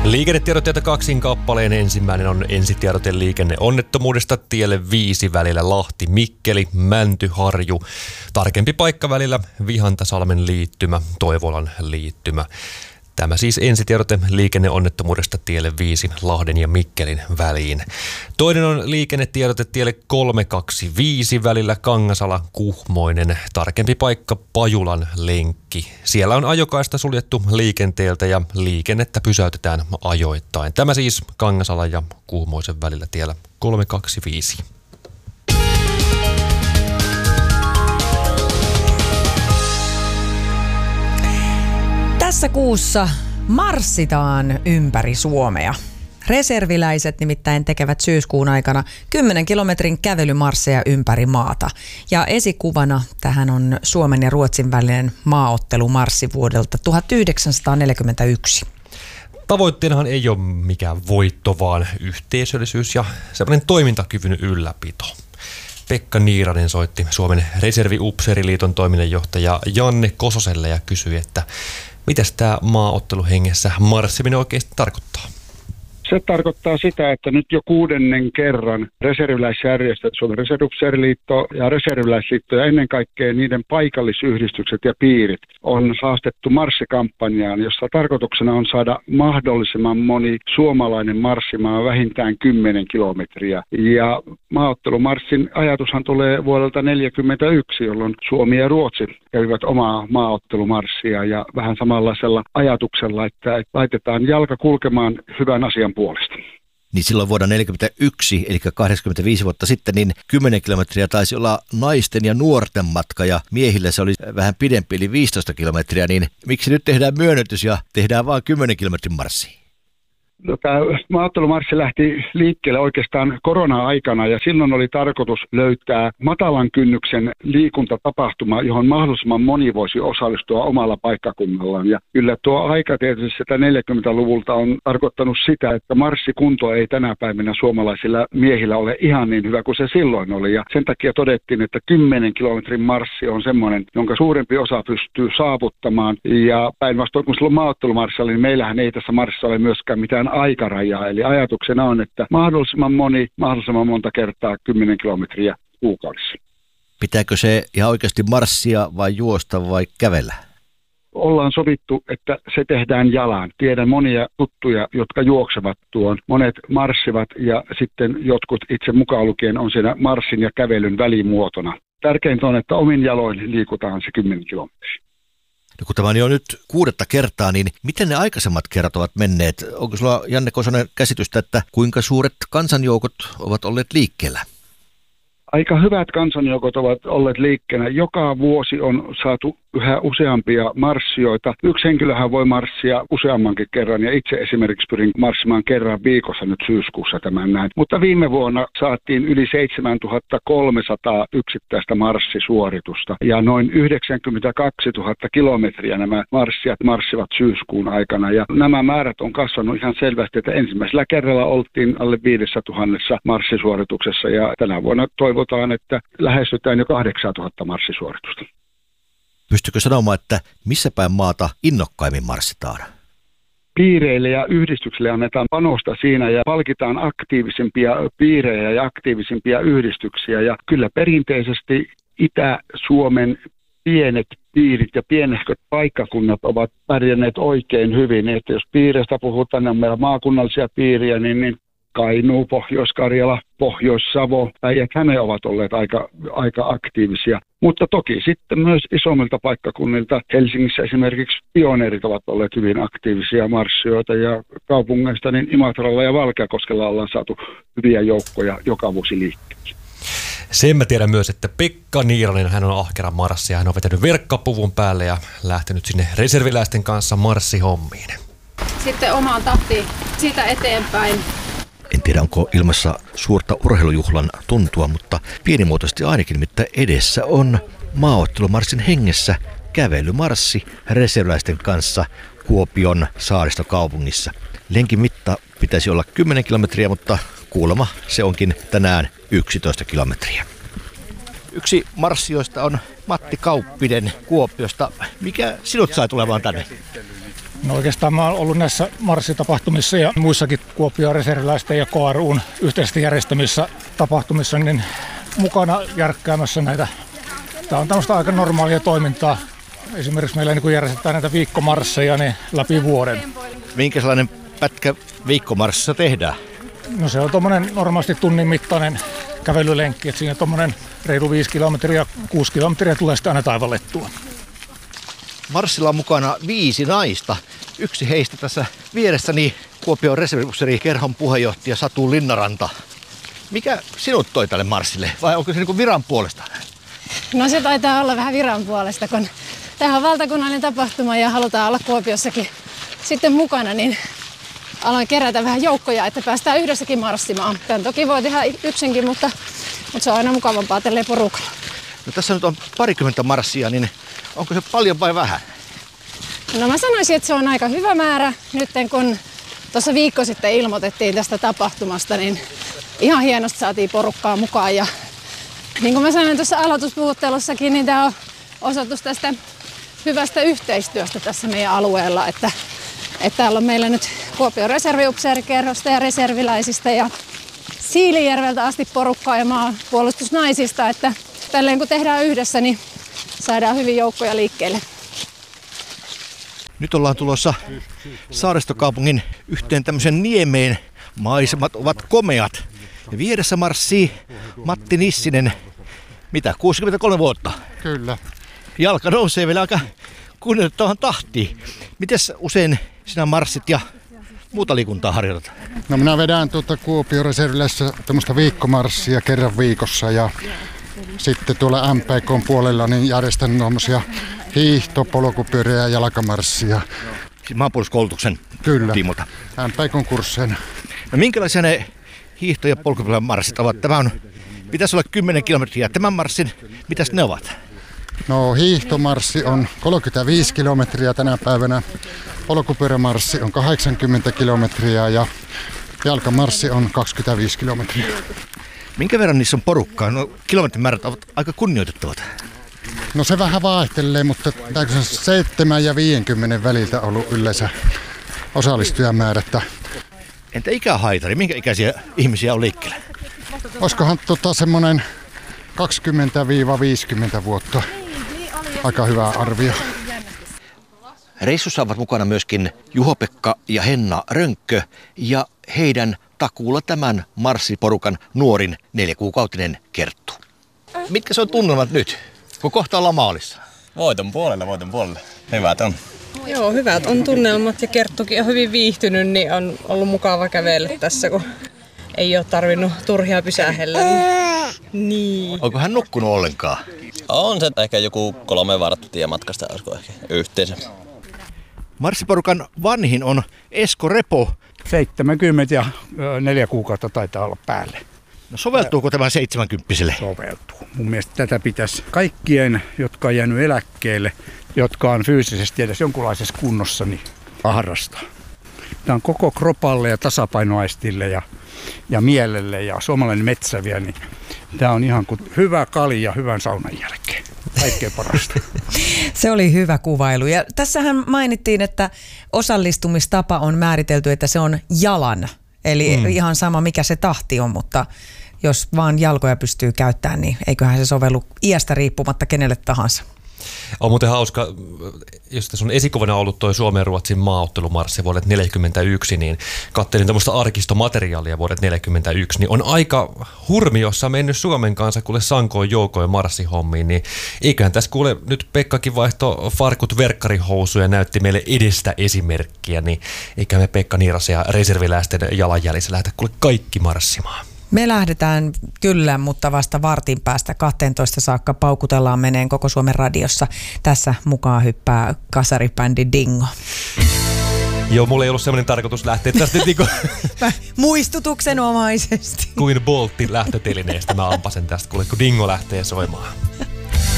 Liikennetiedotteita kaksin kappaleen. Ensimmäinen on ensitiedote liikenneonnettomuudesta tielle 5 välillä Lahti-Mikkeli, Mäntyharju. Tarkempi paikka välillä Vihantasalmen liittymä, Toivolan liittymä. Tämä siis ensitiedote liikenneonnettomuudesta tielle 5 Lahden ja Mikkelin väliin. Toinen on liikennetiedote tielle 325 välillä Kangasala-Kuhmoinen. Tarkempi paikka Pajulan lenkki. Siellä on ajokaista suljettu liikenteeltä ja liikennettä pysäytetään ajoittain. Tämä siis Kangasala ja Kuhmoisen välillä tiellä 325. Tässä kuussa marssitaan ympäri Suomea. Reserviläiset nimittäin tekevät syyskuun aikana 10 kilometrin kävelymarsseja ympäri maata. Ja esikuvana tähän on Suomen ja Ruotsin välinen maaottelumarssi vuodelta 1941. Tavoitteenahan ei ole mikään voitto, vaan yhteisöllisyys ja sellainen toimintakyvyn ylläpito. Pekka Niiranen soitti Suomen Reserviupseeriliiton toiminnanjohtaja Janne Kososelle ja kysyi, että mitäs tämä maaotteluhengessä marssiminen oikeasti tarkoittaa? Se tarkoittaa sitä, että nyt jo 6. kerran reserviläisjärjestöt, Suomen Reserviupseeriliitto ja Reserviläisliitto ja ennen kaikkea niiden paikallisyhdistykset ja piirit on haastettu marssikampanjaan, jossa tarkoituksena on saada mahdollisimman moni suomalainen marssimaan vähintään 10 kilometriä. Ja maaottelumarssin ajatushan tulee vuodelta 1941, jolloin Suomi ja Ruotsi kävivät omaa maaottelumarssia ja vähän samanlaisella ajatuksella, että laitetaan jalka kulkemaan hyvän asian puolesta. Niin silloin vuonna 1941, eli 85 vuotta sitten, niin 10 kilometriä taisi olla naisten ja nuorten matka, ja miehillä se oli vähän pidempi, eli 15 kilometriä, niin miksi nyt tehdään myönnytys ja tehdään vain 10 kilometrin marssi? Tämä maaottelumarssi lähti liikkeelle oikeastaan korona-aikana ja silloin oli tarkoitus löytää matalan kynnyksen liikuntatapahtuma, johon mahdollisimman moni voisi osallistua omalla paikkakunnallaan. Ja kyllä tuo aika tietysti sitä 40-luvulta on tarkoittanut sitä, että marssikunto ei tänä päivänä suomalaisilla miehillä ole ihan niin hyvä kuin se silloin oli. Ja sen takia todettiin, että 10 kilometrin marssi on semmoinen, jonka suurempi osa pystyy saavuttamaan. Ja päinvastoin kun silloin maaottelumarssi oli, niin meillähän ei tässä marssissa ole myöskään mitään aikarajaa. Eli ajatuksena on, että mahdollisimman monta kertaa 10 kilometriä kuukaudessa. Pitääkö se ihan oikeasti marssia vai juosta vai kävellä? Ollaan sovittu, että se tehdään jalan. Tiedän monia tuttuja, jotka juoksevat tuon. Monet marssivat ja sitten jotkut itse mukaan lukien on siinä marssin ja kävelyn välimuotona. Tärkeintä on, että omin jaloin liikutaan se 10 kilometriä. No kun tämä on jo nyt 6. kertaa, niin miten ne aikaisemmat kerrat ovat menneet? Onko sulla, Janne Kosonen, käsitystä, että kuinka suuret kansanjoukot ovat olleet liikkeellä? Aika hyvät kansanjoukot ovat olleet liikkeellä. Joka vuosi on saatu yhä useampia marssioita. Yksi henkilöhän voi marssia useammankin kerran ja itse esimerkiksi pyrin marssimaan kerran viikossa nyt syyskuussa tämän näin. Mutta viime vuonna saatiin yli 7300 yksittäistä marssisuoritusta ja noin 92 000 kilometriä nämä marssivat syyskuun aikana. Ja nämä määrät on kasvanut ihan selvästi, että ensimmäisellä kerralla oltiin alle 5000 marssisuorituksessa ja tänä vuonna toivotaan, että lähestytään jo 8000 marssisuoritusta. Pystytkö sanomaan, että missä päin maata innokkaimmin marssitaan? Piireille ja yhdistyksille annetaan panosta siinä ja palkitaan aktiivisimpia piirejä ja aktiivisimpia yhdistyksiä. Ja kyllä perinteisesti Itä-Suomen pienet piirit ja pienehköt paikkakunnat ovat pärjänneet oikein hyvin. Että jos piireistä puhutaan, niin on meillä maakunnallisia piiriä, niin Kainuu, Pohjois-Karjala, Pohjois-Savo, Päijät-Häme ovat olleet aika aktiivisia. Mutta toki sitten myös isommilta paikkakunnilta, Helsingissä esimerkiksi pioneerit ovat olleet hyvin aktiivisia marssioita ja kaupungeista niin Imatralla ja Valkeakoskella ollaan saatu hyviä joukkoja joka vuosi liikkeelle. Sen mä tiedän myös, että Pekka Niiranen, hän on ahkera marssija, hän on vetänyt verkkapuvun päälle ja lähtenyt sinne reserviläisten kanssa marssihommiin. Sitten omaan tahtiin siitä eteenpäin. En tiedä, onko ilmassa suurta urheilujuhlan tuntua, mutta pienimuotoisesti ainakin, mitä edessä on maaottelumarssin hengessä kävelymarssi reserviläisten kanssa Kuopion saaristokaupungissa. Lenkin mitta pitäisi olla 10 kilometriä, mutta kuulemma se onkin tänään 11 kilometriä. Yksi marssijoista on Matti Kauppinen Kuopiosta. Mikä sinut sai tulemaan tänne? No oikeastaan mä oon ollut näissä marssitapahtumissa ja muissakin Kuopion reserviläisten ja KRU:n yhteisesti järjestämissä tapahtumissa niin mukana järkkäämässä näitä. Tämä on tämmöistä aika normaalia toimintaa. Esimerkiksi meillä niin järjestetään näitä viikkomarsseja niin läpi vuoden. Minkälainen pätkä viikkomarssissa tehdään? No se on tuommoinen normaalisti tunnin mittainen kävelylenkki, että siinä tuommoinen reilu 5 kilometriä, 6 kilometriä tulee sitten aina taivallettua. Marssilla on mukana 5 naista. Yksi heistä tässä vieressäni Kuopion reserviupseerikerhon puheenjohtaja Satu Linnaranta. Mikä sinut toi tälle marssille vai onko se niin kuin viran puolesta? No se taitaa olla vähän viran puolesta, kun tämä on valtakunnallinen tapahtuma ja halutaan olla Kuopiossakin sitten mukana, niin aloin kerätä vähän joukkoja, että päästään yhdessäkin marssimaan. Tämän toki voi tehdä yksinkin, mutta se on aina mukavampaa tälleen porukalla. No tässä nyt on 20 marssia, niin onko se paljon vai vähän? No mä sanoisin, että se on aika hyvä määrä. Nyt kun tuossa viikko sitten ilmoitettiin tästä tapahtumasta, niin ihan hienosti saatiin porukkaa mukaan. Ja niin kuin mä sanoin tuossa aloituspuhuttelussakin, niin tämä on osoitus tästä hyvästä yhteistyöstä tässä meidän alueella. Että täällä on meillä nyt Kuopion reserviupseerikerhosta ja reserviläisistä ja Siilijärveltä asti porukkaa ja maanpuolustusnaisista. Että tälleen kun tehdään yhdessä, niin saadaan hyvin joukkoja liikkeelle. Nyt ollaan tulossa Saaristokaupungin yhteen tämmöisen niemeen. Maisemat ovat komeat. Ja vieressä marssii Matti Nissinen. Mitä, 63 vuotta? Kyllä. Jalka nousee vielä aika kunnioittavan tahtiin. Mites usein sinä marssit ja muuta liikuntaa harjoitat? No minä vedän Kuopion reserviläisessä tämmöistä viikkomarssia kerran viikossa ja sitten tuolla MPK:n puolella niin järjestän tuommoisia hiihtopolkupyöriä ja jalkamarssia. Maanpuolustuskoulutuksen tiimolta. MPK:n kursseina. No minkälaisia ne hiihto- ja polkupyörämarssit ovat? Pitäisi olla 10 kilometriä. Tämän marssin, mitäs ne ovat? No hiihtomarssi on 35 kilometriä tänä päivänä. Polkupyörämarssi on 80 kilometriä ja jalkamarssi on 25 kilometriä. Minkä verran niissä on porukkaa? No kilometrimäärät ovat aika kunnioitettavat. No se vähän vaihtelee, mutta 7 ja 50 väliltä on ollut yleensä osallistujamäärät. Entä ikähaitari? Minkä ikäisiä ihmisiä on liikkeellä? Olisikohan semmoinen 20-50 vuotta. Aika hyvä arvio. Reissussa ovat mukana myöskin Juho-Pekka ja Henna Rönkkö ja heidän takuulla tämän marssiporukan nuorin 4-kuukautinen Kerttu. Mitkä se on tunnelmat nyt, kun kohta ollaan maalissa? Voiton puolelle. Hyvät on. Joo, hyvät on tunnelmat ja Kerttukin on hyvin viihtynyt, niin on ollut mukava kävellä tässä, kun ei ole tarvinnut turhia pysähellä. Niin. Onko hän nukkunut ollenkaan? On se ehkä joku 3 varttia matkasta, olisiko ehkä yhteensä. Marssiporukan vanhin on Esko Repo. 70 ja 4 kuukautta taitaa olla päälle. No soveltuuko tämä 70-vuotiaalle? Soveltuu. Mun mielestä tätä pitäisi kaikkien, jotka on jäänyt eläkkeelle, jotka on fyysisesti edes jonkunlaisessa kunnossa, niin harrastaa. Tämä on koko kropalle ja tasapainoaistille ja mielelle ja suomalainen metsäviä, niin tämä on ihan kuin hyvä kalja hyvän saunan jälkeen. Kaikkein parasta. Se oli hyvä kuvailu. Ja tässähän mainittiin, että osallistumistapa on määritelty, että se on jalan. Eli ihan sama mikä se tahti on, mutta jos vaan jalkoja pystyy käyttämään, niin eiköhän se sovellu iästä riippumatta kenelle tahansa. On muuten hauska, jos tässä on esikuvana ollut toi Suomen-Ruotsin maaottelumarssi vuodet 1941, niin katselin tämmöistä arkistomateriaalia vuodet 1941, niin on aika hurmiossa mennyt Suomen kanssa kuule sankoin joukoin marssihommiin, niin eiköhän tässä kuule nyt Pekkakin vaihto farkut verkkarihousuja ja näytti meille edestä esimerkkiä, niin eikä me Pekka Niirasen ja reserviläisten jalanjäljissä lähdetä kuule kaikki marssimaan. Me lähdetään kyllä, mutta vasta vartin päästä 12 saakka paukutellaan meneen koko Suomen radiossa. Tässä mukaan hyppää kasaribändi Dingo. Joo, mulla ei ollut sellainen tarkoitus lähteä tästä niinku muistutuksenomaisesti. kuin Boltin lähtötelineestä mä ampasen tästä, kun Dingo lähtee soimaan.